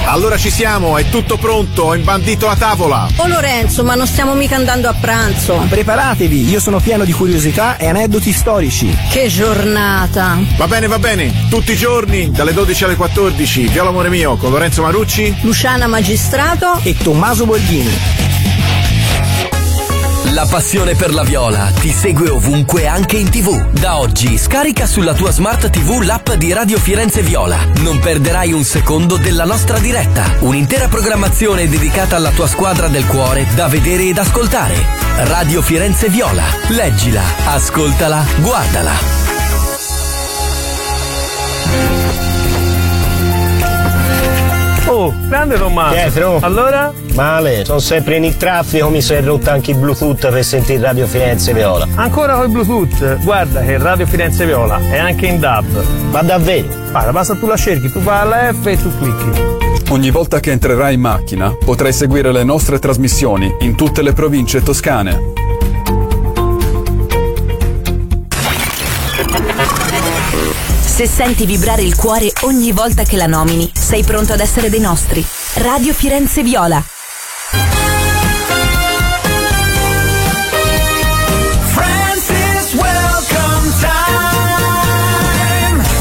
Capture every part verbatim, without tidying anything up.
Allora ci siamo, è tutto pronto, ho imbandito la tavola. Oh Lorenzo, ma non stiamo mica andando a pranzo. Preparatevi, io sono pieno di curiosità e aneddoti storici. Che giornata. Va bene, va bene, tutti i giorni, dalle dodici alle quattordici, Viola amore mio, con Lorenzo Marucci, Luciana Magistrato e Tommaso Borghini. La passione per la viola ti segue ovunque, anche in tivù. Da oggi scarica sulla tua smart tivù l'app di Radio Firenze Viola. Non perderai un secondo della nostra diretta. Un'intera programmazione dedicata alla tua squadra del cuore da vedere ed ascoltare. Radio Firenze Viola. Leggila, ascoltala, guardala. Oh, grande Tommaso. Pietro. Allora? Male, sono sempre in il traffico, mi sono rotto anche il Bluetooth per sentire Radio Firenze Viola. Ancora con il Bluetooth? Guarda che Radio Firenze Viola è anche in D A B. Ma davvero? Guarda, basta tu la cerchi, tu vai alla F e tu clicchi. Ogni volta che entrerai in macchina potrai seguire le nostre trasmissioni in tutte le province toscane. Se senti vibrare il cuore ogni volta che la nomini, sei pronto ad essere dei nostri. Radio Firenze Viola. Francis, welcome time.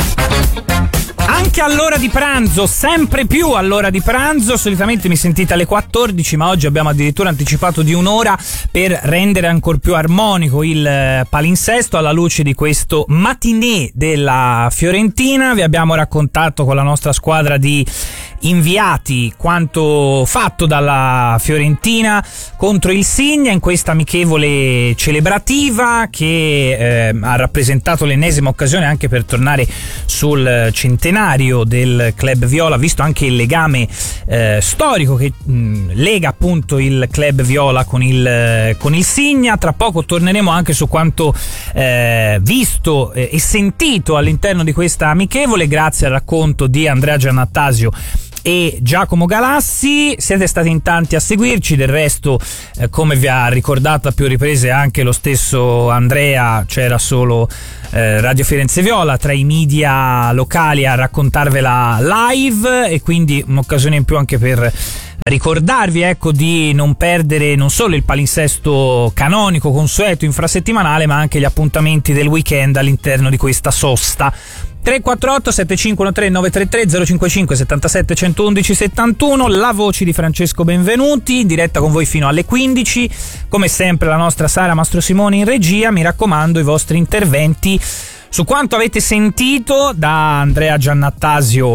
Anche all'ora di pranzo, sempre più all'ora di pranzo. Solitamente mi sentite alle quattordici, ma oggi abbiamo addirittura anticipato di un'ora per rendere ancora più armonico il palinsesto alla luce di questo matinée della Fiorentina. Vi abbiamo raccontato con la nostra squadra di inviati quanto fatto dalla Fiorentina contro il Signa in questa amichevole celebrativa che eh, ha rappresentato l'ennesima occasione anche per tornare sul centenario del Club Viola, visto anche il legame eh, storico che mh, lega appunto il Club Viola con il, con il Signa. Tra poco torneremo anche su quanto eh, visto eh, e sentito all'interno di questa amichevole grazie al racconto di Andrea Giannattasio e Giacomo Galassi. Siete stati in tanti a seguirci, del resto eh, come vi ha ricordato a più riprese anche lo stesso Andrea, c'era solo eh, Radio Firenze Viola tra i media locali a raccontarvela live, e quindi un'occasione in più anche per ricordarvi ecco di non perdere non solo il palinsesto canonico consueto infrasettimanale, ma anche gli appuntamenti del weekend all'interno di questa sosta. Tre quattro otto sette cinque uno tre nove tre tre zero cinque cinque settantasette centoundici settantuno, la voce di Francesco Benvenuti in diretta con voi fino alle quindici, come sempre la nostra Sara Mastro Simone in regia. Mi raccomando, i vostri interventi su quanto avete sentito da Andrea Giannattasio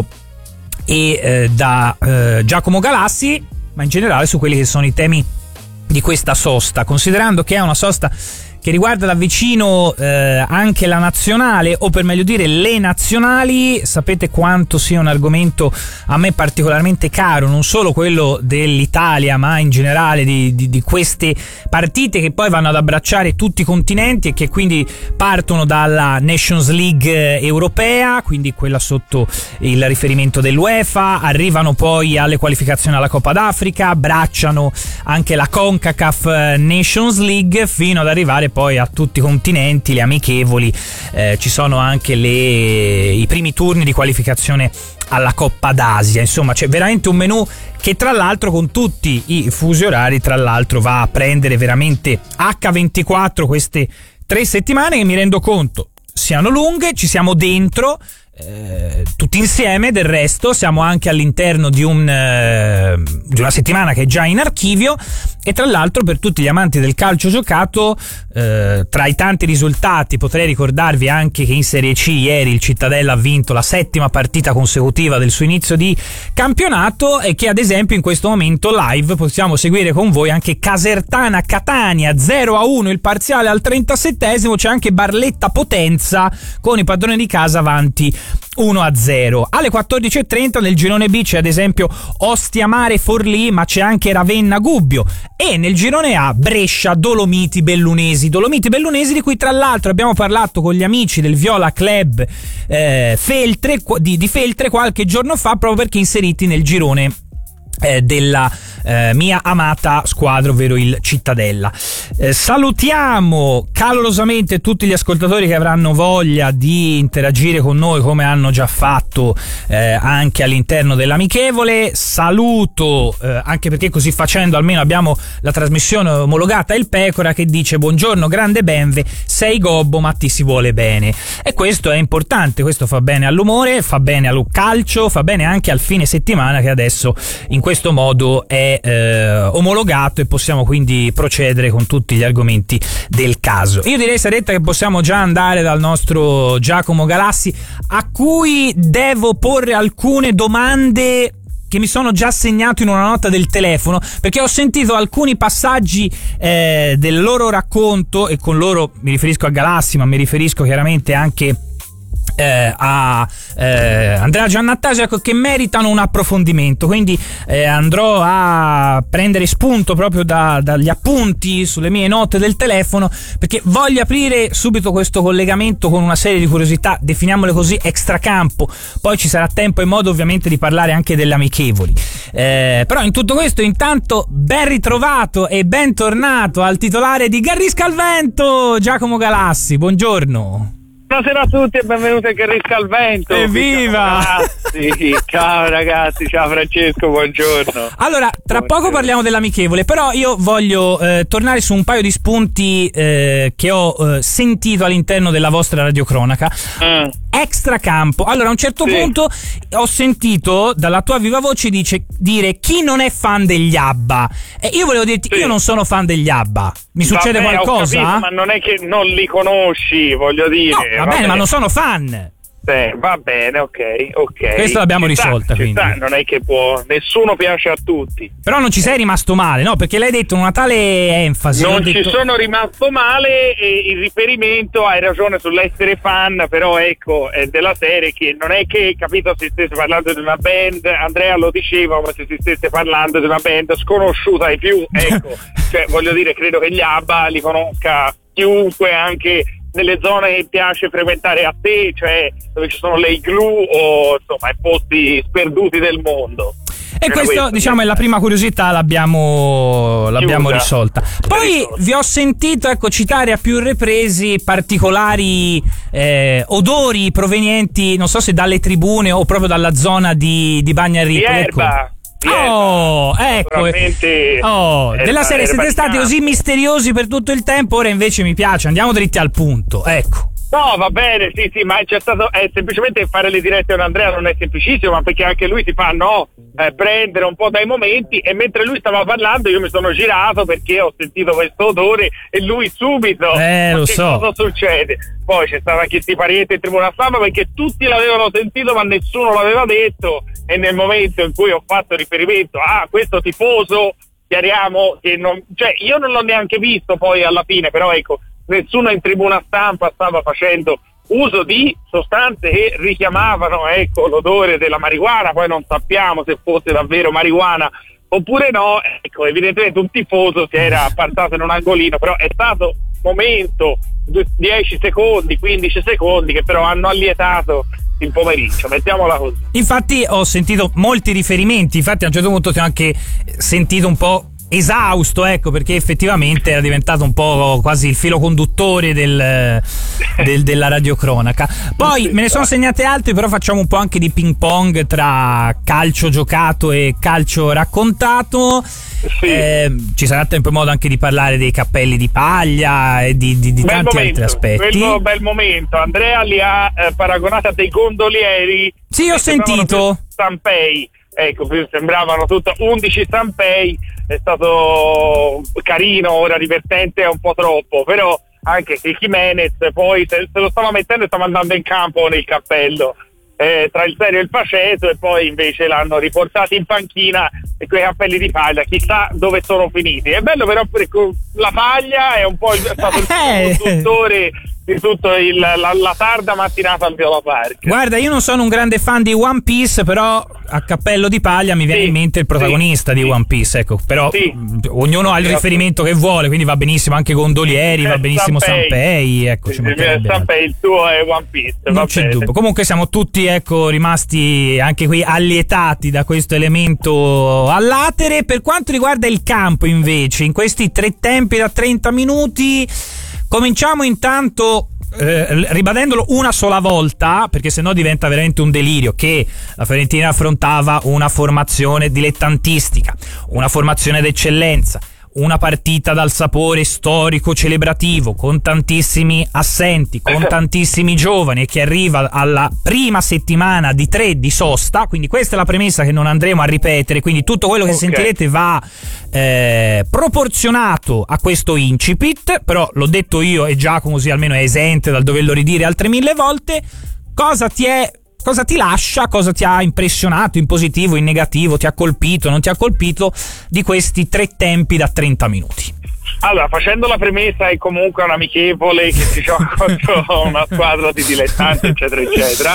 e eh, da eh, Giacomo Galassi, ma in generale su quelli che sono i temi di questa sosta, considerando che è una sosta che riguarda da vicino eh, anche la nazionale, o per meglio dire le nazionali. Sapete quanto sia un argomento a me particolarmente caro, non solo quello dell'Italia, ma in generale di, di, di queste partite che poi vanno ad abbracciare tutti i continenti e che quindi partono dalla Nations League europea, quindi quella sotto il riferimento dell'UEFA, arrivano poi alle qualificazioni alla Coppa d'Africa, abbracciano anche la CONCACAF Nations League, fino ad arrivare poi a tutti i continenti, le amichevoli, eh, ci sono anche le, i primi turni di qualificazione alla Coppa d'Asia. Insomma, c'è veramente un menù che, tra l'altro, con tutti i fusi orari, tra l'altro va a prendere veramente acca ventiquattro queste tre settimane, che mi rendo conto siano lunghe. Ci siamo dentro eh, tutti insieme, del resto siamo anche all'interno di un eh, di una settimana che è già in archivio. E tra l'altro, per tutti gli amanti del calcio giocato, eh, tra i tanti risultati potrei ricordarvi anche che in Serie C ieri il Cittadella ha vinto la settima partita consecutiva del suo inizio di campionato, e che ad esempio in questo momento live possiamo seguire con voi anche Casertana Catania zero a uno il parziale al trentasettesimo. C'è anche Barletta Potenza con i padroni di casa avanti uno a zero. Alle quattordici e trenta nel girone B c'è ad esempio Ostia Mare Forlì, ma c'è anche Ravenna Gubbio, e nel girone A Brescia Dolomiti Bellunesi. Dolomiti Bellunesi di cui tra l'altro abbiamo parlato con gli amici del Viola Club eh, Feltre, di, di Feltre qualche giorno fa, proprio perché inseriti nel girone Eh, della eh, mia amata squadra, ovvero il Cittadella. Eh, salutiamo calorosamente tutti gli ascoltatori che avranno voglia di interagire con noi, come hanno già fatto eh, anche all'interno dell'amichevole. Saluto eh, anche perché così facendo almeno abbiamo la trasmissione omologata, il Pecora, che dice: buongiorno grande Benve, sei gobbo ma ti si vuole bene. E questo è importante, questo fa bene all'umore, fa bene al calcio, fa bene anche al fine settimana, che adesso in questo modo è eh, omologato e possiamo quindi procedere con tutti gli argomenti del caso. Io direi, Saretta, che possiamo già andare dal nostro Giacomo Galassi, a cui devo porre alcune domande che mi sono già segnato in una nota del telefono, perché ho sentito alcuni passaggi eh, del loro racconto, e con loro mi riferisco a Galassi, ma mi riferisco chiaramente anche Eh, a eh, Andrea Giannattasio, ecco, che meritano un approfondimento. Quindi eh, andrò a prendere spunto proprio da, dagli appunti sulle mie note del telefono, perché voglio aprire subito questo collegamento con una serie di curiosità, definiamole così, extracampo. Poi ci sarà tempo e modo ovviamente di parlare anche delle amichevoli, eh, però in tutto questo intanto ben ritrovato e bentornato al titolare di Garrisca al Vento, Giacomo Galassi. Buongiorno. Buonasera a tutti e benvenuti a Garrisca al Vento. Evviva! Ragazzi, ciao ragazzi, ciao Francesco, buongiorno. Allora, tra buongiorno. poco parliamo dell'amichevole, però io voglio eh, tornare su un paio di spunti eh, che ho eh, sentito all'interno della vostra radiocronaca. Mm. Extracampo. Allora, a un certo sì. punto ho sentito dalla tua viva voce dice, dire chi non è fan degli ABBA. E io volevo dirti, sì. io non sono fan degli ABBA. Mi succede Vabbè, qualcosa? Ho capito, ma non è che non li conosci, voglio dire. No, va, va bene, ma non sono fan. Sì, va bene, ok, ok. Questo l'abbiamo ci risolta, sta, quindi. Ci sta, non è che può, nessuno piace a tutti. Però non ci sei rimasto male, no? Perché l'hai detto in una tale enfasi. Non detto... ci sono rimasto male, e il riferimento, hai ragione sull'essere fan, però ecco, è della serie che non è che, capito, si stesse parlando di una band, Andrea lo diceva, ma se si stesse parlando di una band sconosciuta ai più, ecco. Cioè, voglio dire, credo che gli ABBA li conosca chiunque, anche nelle zone che piace frequentare a te, cioè dove ci sono le igloo o insomma i posti sperduti del mondo. E questo, questo diciamo, è la prima curiosità, l'abbiamo, l'abbiamo risolta. Poi risolta. Vi ho sentito, ecco, citare a più ripresi particolari eh, odori provenienti, non so se dalle tribune o proprio dalla zona di, di Bagnarippo. Di Erba. Ecco. Oh, ecco. Oh, della serie siete stati così misteriosi per tutto il tempo, ora invece mi piace, andiamo dritti al punto, ecco. No, va bene, sì, sì, ma c'è stato, è semplicemente fare le dirette con Andrea non è semplicissimo, ma perché anche lui si fa, no, eh, prendere un po' dai momenti, e mentre lui stava parlando io mi sono girato perché ho sentito questo odore e lui subito, eh, lo che so. cosa succede? Poi c'è stata chi si pariente in tribuna stampa perché tutti l'avevano sentito ma nessuno l'aveva detto, e nel momento in cui ho fatto riferimento a questo tifoso, chiariamo che non, cioè io non l'ho neanche visto poi alla fine, però ecco, nessuno in tribuna stampa stava facendo uso di sostanze che richiamavano, ecco, l'odore della marijuana. Poi non sappiamo se fosse davvero marijuana oppure no, ecco, evidentemente un tifoso si era appartato in un angolino, però è stato momento, dieci secondi, quindici secondi, che però hanno allietato il pomeriggio, mettiamola così. Infatti ho sentito molti riferimenti, infatti a un certo punto ti ho anche sentito un po' esausto, ecco, perché effettivamente era diventato un po' quasi il filo conduttore del, del, della radiocronaca. Poi me ne sono segnate altre, però facciamo un po' anche di ping pong tra calcio giocato e calcio raccontato. Sì. Eh, ci sarà tempo e modo anche di parlare dei cappelli di paglia e di, di, di tanti momento, altri aspetti. Quello bel momento. Andrea li ha eh, paragonati a dei gondolieri. Sì, ho sentito. Stampei. Ecco, sembravano tutto undici stampei, è stato carino, ora divertente è un po' troppo, però anche che Jimenez poi se, se lo stava mettendo e stava andando in campo nel cappello, eh, tra il serio e il faceto, e poi invece l'hanno riportato in panchina e quei cappelli di paglia, chissà dove sono finiti. È bello però perché la paglia è un po' il, è stato il conduttore di tutto il, la, la tarda mattinata al Viola Park. Guarda, io non sono un grande fan di One Piece, però a cappello di paglia mi viene sì, in mente il protagonista sì, di sì. One Piece, ecco, però sì. ognuno ha il riferimento che vuole, quindi va benissimo anche Gondolieri, va benissimo Sanpei, Sanpei, ecco, ci mancherebbe altro. Sanpei, il tuo è One Piece, Non va c'è bene. dubbio. Comunque siamo tutti, ecco, rimasti anche qui allietati da questo elemento all'atere. Per quanto riguarda il campo, invece, in questi tre tempi da trenta minuti, cominciamo intanto Eh, ribadendolo una sola volta, perché sennò diventa veramente un delirio, che la Fiorentina affrontava una formazione dilettantistica, una formazione d'eccellenza, una partita dal sapore storico celebrativo, con tantissimi assenti, con tantissimi giovani, e che arriva alla prima settimana di tre di sosta. Quindi questa è la premessa che non andremo a ripetere, quindi tutto quello che okay. sentirete va eh, proporzionato a questo incipit, però l'ho detto io e Giacomo così almeno è esente dal doverlo ridire altre mille volte. Cosa ti è Cosa ti lascia, cosa ti ha impressionato in positivo, in negativo, ti ha colpito, non ti ha colpito di questi tre tempi da trenta minuti? Allora, facendo la premessa, è comunque un amichevole che si gioca contro una squadra di dilettanti, eccetera, eccetera.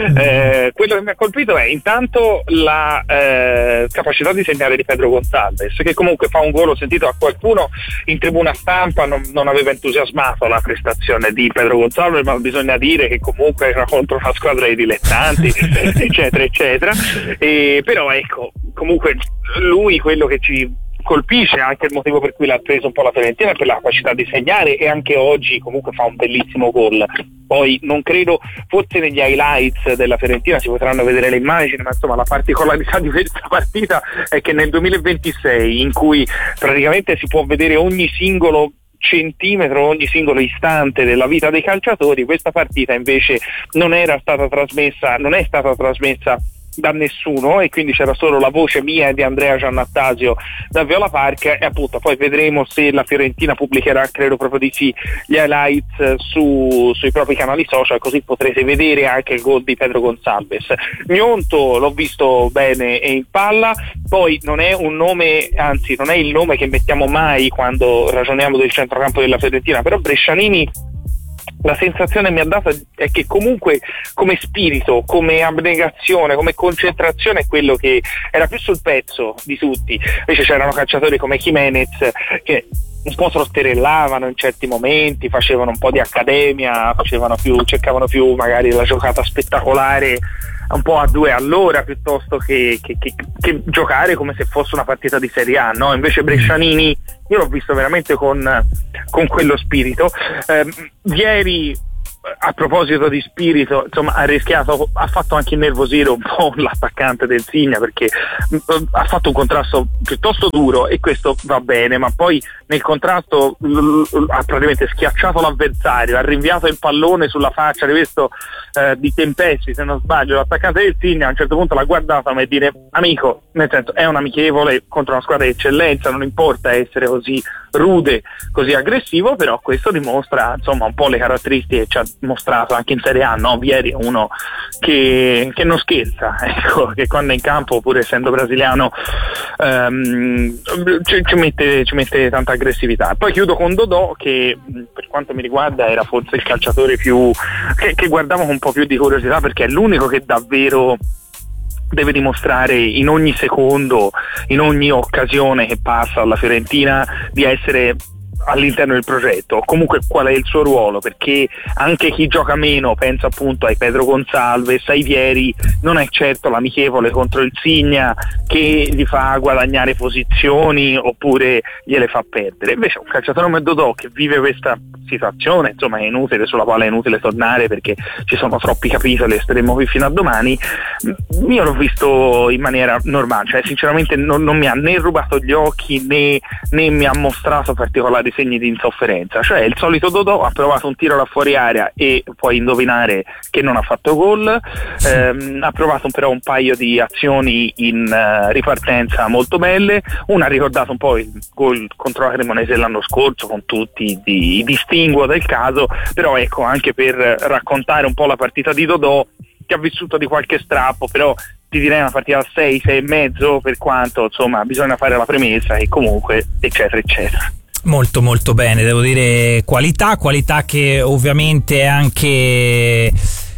Eh, quello che mi ha colpito è intanto la eh, capacità di segnare di Pedro Gonçalves, che comunque fa un gol. Ho sentito a qualcuno in tribuna stampa non, non aveva entusiasmato la prestazione di Pedro Gonçalves, ma bisogna dire che comunque era contro una squadra di dilettanti, eccetera, eccetera. E, però ecco, comunque lui quello che ci colpisce, anche il motivo per cui l'ha preso un po' la Fiorentina, è per la capacità di segnare, e anche oggi comunque fa un bellissimo gol. Poi non credo, forse negli highlights della Fiorentina si potranno vedere le immagini, ma insomma la particolarità di questa partita è che nel duemilaventisei, in cui praticamente si può vedere ogni singolo centimetro, ogni singolo istante della vita dei calciatori, questa partita invece non era stata trasmessa, non è stata trasmessa da nessuno, e quindi c'era solo la voce mia e di Andrea Giannattasio da Viola Park, e appunto poi vedremo se la Fiorentina pubblicherà, credo proprio di sì, gli highlights su, sui propri canali social, così potrete vedere anche il gol di Pedro Gonçalves. Gnonto l'ho visto bene e in palla, poi non è un nome, anzi non è il nome che mettiamo mai quando ragioniamo del centrocampo della Fiorentina, però Brescianini, la sensazione mi ha dato è che comunque come spirito, come abnegazione, come concentrazione è quello che era più sul pezzo di tutti. Invece c'erano calciatori come Jimenez che un po' trotterellavano in certi momenti, facevano un po' di accademia, facevano più, cercavano più magari la giocata spettacolare un po' a due all'ora piuttosto che, che, che, che giocare come se fosse una partita di Serie A, no? Invece Brescianini io l'ho visto veramente con, con quello spirito. Eh, ieri, a proposito di spirito, insomma, ha rischiato, ha fatto anche innervosire un po' l'attaccante del Signa, perché uh, ha fatto un contrasto piuttosto duro, e questo va bene, ma poi nel contrasto l- l- ha praticamente schiacciato l'avversario, ha rinviato il pallone sulla faccia di questo uh, di Tempesti, se non sbaglio, l'attaccante del Signa. A un certo punto l'ha guardato e dire: amico, nel senso, è un amichevole contro una squadra di eccellenza, non importa essere così rude, così aggressivo, però questo dimostra insomma un po' le caratteristiche che ci ha mostrato anche in Serie A, no? Ieri è uno che, che non scherza, ecco, che quando è in campo, pur essendo brasiliano, um, ci, ci, mette, ci mette tanta aggressività. Poi chiudo con Dodò, che per quanto mi riguarda era forse il calciatore più che, che guardavo con un po' più di curiosità, perché è l'unico che davvero deve dimostrare in ogni secondo, in ogni occasione che passa alla Fiorentina, di essere all'interno del progetto. Comunque qual è il suo ruolo, perché anche chi gioca meno, pensa appunto ai Pedro Gonçalves, ai Vieri, non è certo l'amichevole contro il Signa che gli fa guadagnare posizioni oppure gliele fa perdere. Invece un calciatore come Dodò, che vive questa situazione, insomma è inutile, sulla quale è inutile tornare perché ci sono troppi capitoli e staremo qui fino a domani, io l'ho visto in maniera normale, cioè sinceramente non, non mi ha né rubato gli occhi né, né mi ha mostrato particolari segni di insofferenza. Cioè il solito Dodò, ha provato un tiro da fuori area e puoi indovinare che non ha fatto gol, ehm, ha provato però un paio di azioni in uh, ripartenza molto belle, una ha ricordato un po' il gol contro la Cremonese l'anno scorso, con tutti i, i distinguo del caso, però ecco, anche per raccontare un po' la partita di Dodò, che ha vissuto di qualche strappo, però ti direi una partita a sei, sei e mezzo, per quanto insomma bisogna fare la premessa e comunque eccetera eccetera. Molto molto bene, devo dire qualità, qualità che ovviamente è anche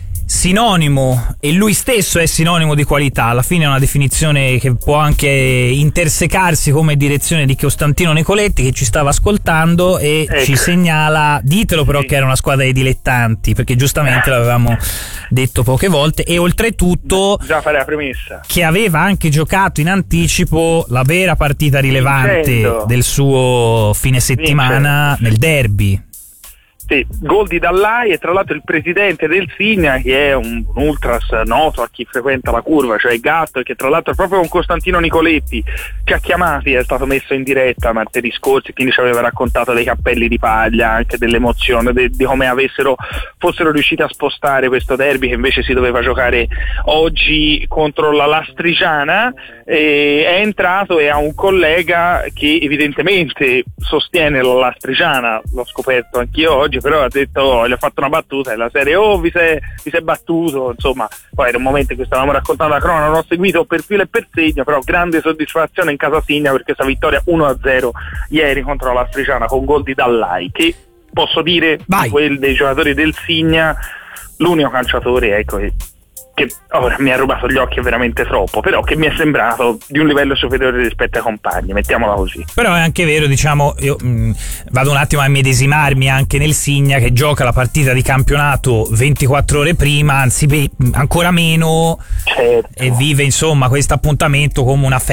sinonimo, e lui stesso è sinonimo di qualità. Alla fine è una definizione che può anche intersecarsi come direzione di Costantino Nicoletti, che ci stava ascoltando e ecco. ci segnala, ditelo però, sì, che era una squadra di dilettanti, perché giustamente l'avevamo detto poche volte, e oltretutto già fare la premessa che aveva anche giocato in anticipo la vera partita rilevante Vincendo. del suo fine settimana Vincendo. nel derby. Sì, gol di Dallai, e tra l'altro il presidente del Signa, che è un, un ultras noto a chi frequenta la curva, cioè Gatto, e che tra l'altro proprio con Costantino Nicoletti ci ha chiamati, è stato messo in diretta martedì scorso, quindi ci aveva raccontato dei cappelli di paglia, anche dell'emozione, de, di come avessero fossero riusciti a spostare questo derby che invece si doveva giocare oggi contro la Lastriciana. E è entrato e ha un collega che evidentemente sostiene la Lastriciana, l'ho scoperto anch'io oggi, però ha detto, gli ha fatto una battuta della serie: oh, vi sei, vi sei battuto, insomma. Poi era un momento in cui stavamo raccontando la cronaca, non ho seguito per filo e per segno, però grande soddisfazione in casa Signa per questa vittoria uno a zero ieri contro la Lastriciana con gol di Dallai, che posso dire di quel dei giocatori del Signa l'unico calciatore, ecco, che che ora mi ha rubato gli occhi veramente troppo, però che mi è sembrato di un livello superiore rispetto ai compagni, mettiamola così. Però è anche vero, diciamo, io mh, vado un attimo a medesimarmi anche nel Signa, che gioca la partita di campionato ventiquattro ore prima, anzi beh, ancora meno, certo. E vive insomma questo appuntamento come una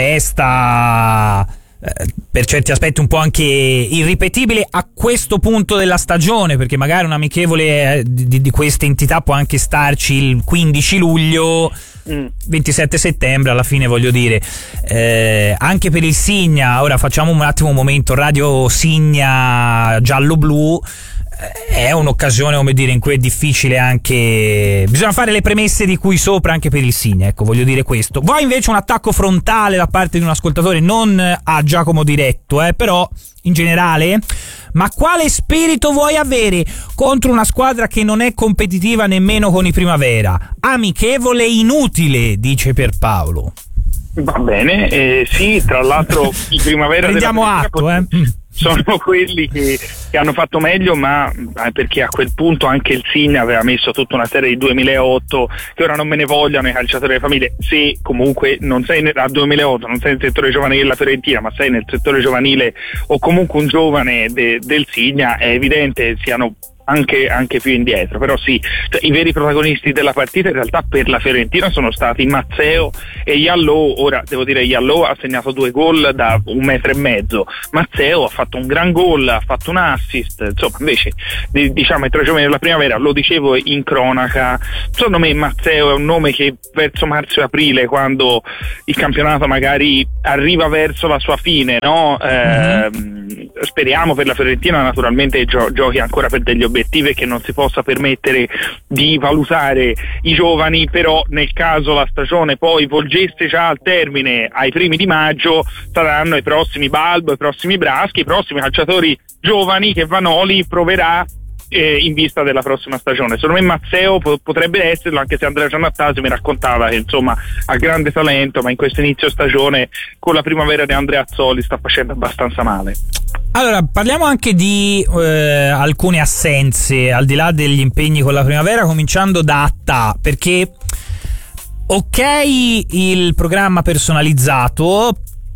festa per certi aspetti un po' anche irripetibile a questo punto della stagione, perché magari un amichevole di, di queste entità può anche starci il quindici luglio, mm. ventisette settembre, alla fine voglio dire, eh, anche per il Signa. Ora facciamo un attimo un momento Radio Signa giallo-blu. È un'occasione, come dire, in cui è difficile anche, bisogna fare le premesse di cui sopra anche per il Signa, ecco, voglio dire questo. Vuoi invece un attacco frontale da parte di un ascoltatore, non a Giacomo diretto, eh, però in generale? Ma quale spirito vuoi avere contro una squadra che non è competitiva nemmeno con i Primavera? Amichevole inutile, dice Pierpaolo. Va bene, eh, sì, tra l'altro i Primavera prendiamo atto, eh. sono quelli che, che hanno fatto meglio, ma eh, perché a quel punto anche il Signa aveva messo tutta una serie di duemilaotto, che ora non me ne vogliano i calciatori delle famiglie. Se comunque non sei nel, a duemilaotto non sei nel settore giovanile della Fiorentina, ma sei nel settore giovanile o comunque un giovane de, del Signa, è evidente siano Anche, anche più indietro. Però sì, cioè, i veri protagonisti della partita in realtà per la Fiorentina sono stati Mazzeo e Yallò. Ora devo dire, Yallò ha segnato due gol da un metro e mezzo, Mazzeo ha fatto un gran gol, ha fatto un assist, insomma. Invece diciamo i tre giovani della Primavera, lo dicevo in cronaca, secondo me Mazzeo è un nome che verso marzo e aprile, quando il campionato magari arriva verso la sua fine, no? Eh, mm-hmm. Speriamo per la Fiorentina naturalmente gio- giochi ancora per degli obiettivi che non si possa permettere di valutare i giovani, però nel caso la stagione poi volgesse già al termine ai primi di maggio, saranno i prossimi Balbo, i prossimi Braschi, i prossimi calciatori giovani che Vanoli proverà eh, in vista della prossima stagione. Secondo me Mazzeo po- potrebbe esserlo, anche se Andrea Giannattasi mi raccontava che insomma ha grande talento, ma in questo inizio stagione con la Primavera di Andrea Azzoli sta facendo abbastanza male. Allora, parliamo anche di eh, alcune assenze, al di là degli impegni con la Primavera, cominciando da Attà, perché ok il programma personalizzato,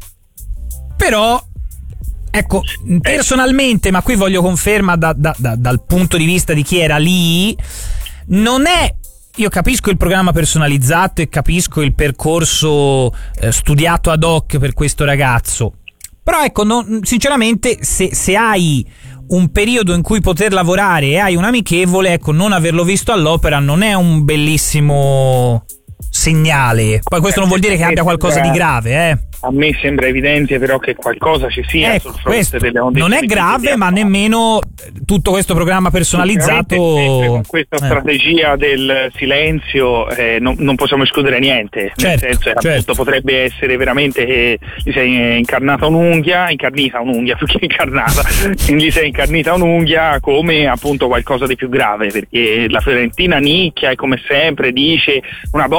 però ecco, personalmente, ma qui voglio conferma da, da, da, dal punto di vista di chi era lì, non è, io capisco il programma personalizzato e capisco il percorso eh, studiato ad hoc per questo ragazzo, però ecco, non, sinceramente se, se hai un periodo in cui poter lavorare e hai un amichevole, ecco, non averlo visto all'opera non è un bellissimo segnale. Poi questo non vuol dire che abbia qualcosa di grave, eh. A me sembra evidente però che qualcosa ci sia, ecco, sul fronte questo delle condizioni. non è grave, ma nemmeno tutto questo programma personalizzato. Eh, con questa eh. strategia del silenzio eh, non, non possiamo escludere niente, certo, nel senso che certo. appunto potrebbe essere veramente che gli sei incarnata un'unghia, incarnita un'unghia più che incarnata, gli sei incarnita un'unghia come appunto qualcosa di più grave, perché la Fiorentina nicchia e come sempre dice una botta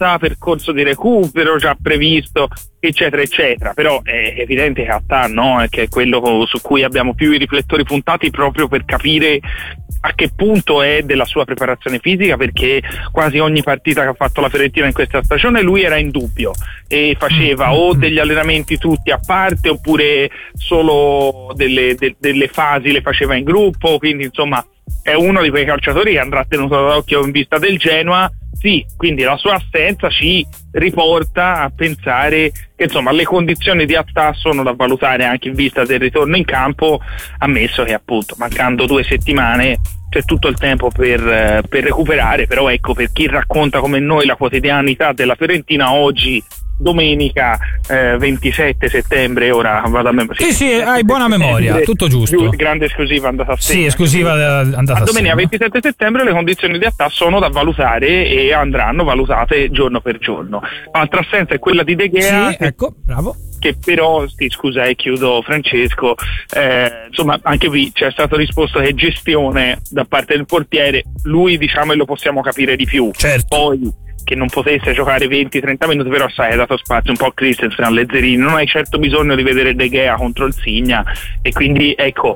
sosta, percorso di recupero già previsto, eccetera eccetera. Però è evidente che Attah no, che è quello su cui abbiamo più i riflettori puntati, proprio per capire a che punto è della sua preparazione fisica, perché quasi ogni partita che ha fatto la Fiorentina in questa stagione lui era in dubbio e faceva o degli allenamenti tutti a parte oppure solo delle, de, delle fasi le faceva in gruppo, quindi insomma è uno di quei calciatori che andrà tenuto d'occhio in vista del Genoa. Sì, quindi la sua assenza ci riporta a pensare che insomma le condizioni di Attah sono da valutare anche in vista del ritorno in campo, ammesso che appunto mancando due settimane c'è tutto il tempo per, per recuperare. Però ecco, per chi racconta come noi la quotidianità della Fiorentina, oggi domenica eh, ventisette settembre, ora vado a memoria. Sì, sì, hai buona memoria, tutto giusto. Grande esclusiva andata a segno. Sì, esclusiva andata a a domenica segno. ventisette settembre le condizioni di Attah sono da valutare e andranno valutate giorno per giorno. Altra assenza è quella di De Gea. Sì, ecco, bravo. Che però, sì, scusa e chiudo Francesco, eh, insomma anche qui c'è stato risposto che gestione da parte del portiere, lui diciamo e lo possiamo capire di più. Certo. Poi che non potesse giocare venti trenta minuti, però sai, hai dato spazio un po' a Christensen, a Lezzerini, non hai certo bisogno di vedere De Gea contro il Signa, e quindi ecco,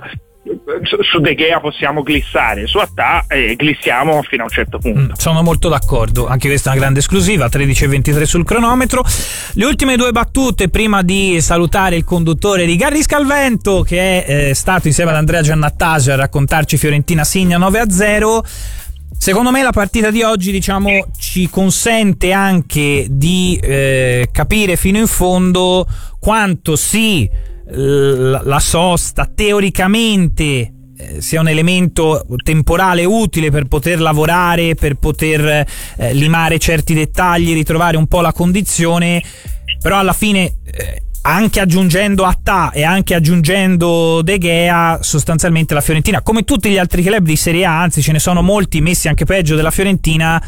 su De Gea possiamo glissare, su Attah eh, glissiamo fino a un certo punto. Mm, sono molto d'accordo, anche questa è una grande esclusiva, tredici e ventitré sul cronometro. Le ultime due battute prima di salutare il conduttore di Garrisca al Vento, che è eh, stato insieme ad Andrea Giannattasio a raccontarci Fiorentina Signa nove a zero. Secondo me la partita di oggi, diciamo, ci consente anche di eh, capire fino in fondo quanto sì la, la sosta teoricamente eh, sia un elemento temporale utile per poter lavorare, per poter eh, limare certi dettagli, ritrovare un po' la condizione, però alla fine eh, anche aggiungendo Attah e anche aggiungendo De Gea, sostanzialmente la Fiorentina, come tutti gli altri club di Serie A, anzi ce ne sono molti messi anche peggio della Fiorentina,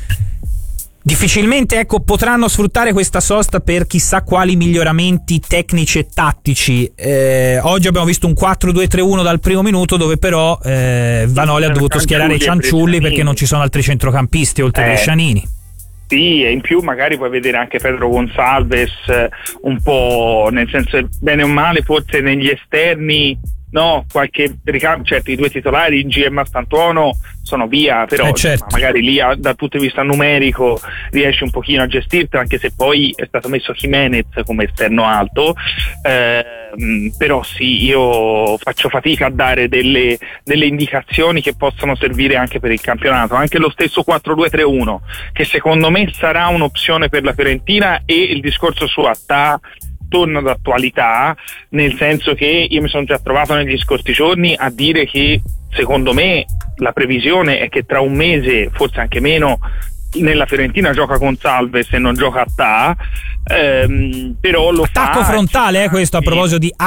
difficilmente ecco potranno sfruttare questa sosta per chissà quali miglioramenti tecnici e tattici. Eh, oggi abbiamo visto un quattro due tre uno dal primo minuto, dove però eh, Vanoli ha dovuto schierare i Cianciulli perché non ci sono altri centrocampisti oltre eh. a Brescianini. Sì, e in più magari puoi vedere anche Pedro Gonçalves eh, un po', nel senso, bene o male, forse negli esterni, no, qualche ricambio, certo i due titolari, G M Stantuono sono via, però eh certo. insomma, magari lì a, dal punto di vista numerico riesci un pochino a gestirti, anche se poi è stato messo Jimenez come esterno alto, eh, però sì, io faccio fatica a dare delle, delle indicazioni che possono servire anche per il campionato. Anche lo stesso quattro due tre uno, che secondo me sarà un'opzione per la Fiorentina, e il discorso su Attah torna d'attualità, nel senso che io mi sono già trovato negli scorsi giorni a dire che secondo me la previsione è che tra un mese, forse anche meno, nella Fiorentina gioca Gonçalves e non gioca Attah, ehm, però lo attacco fa, frontale eh, questo a proposito di